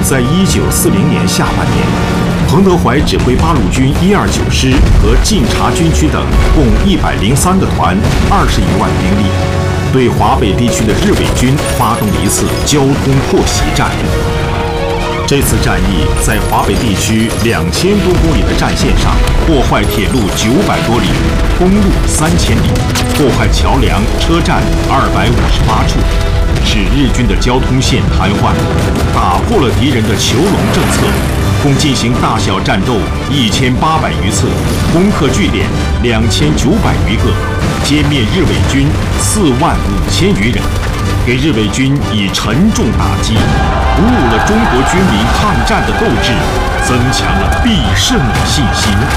在1940年下半年，彭德怀指挥八路军129师和晋察军区等共103个团，21万兵力，对华北地区的日伪军发动了一次交通破袭战。这次战役在华北地区2000多公里的战线上，破坏铁路900多里，公路3000里，破坏桥梁、车站258处，使日军的交通线瘫痪，打破了敌人的囚笼政策，共进行大小战斗1800余次，攻克据点2900余个，歼灭日伪军45000余人，给日伪军以沉重打击，鼓舞了中国军民抗战的斗志，增强了必胜的信心。